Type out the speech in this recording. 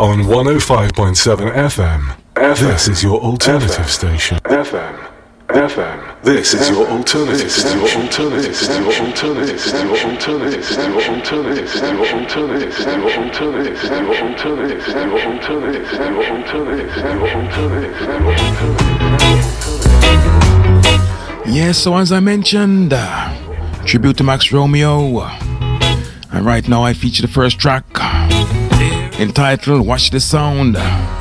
on 105.7 FM. This is your alternative station. FM. This is your alternative station. Yes, so as I mentioned, tribute to Max Romeo. And right now I feature the first track entitled Watch the Sound.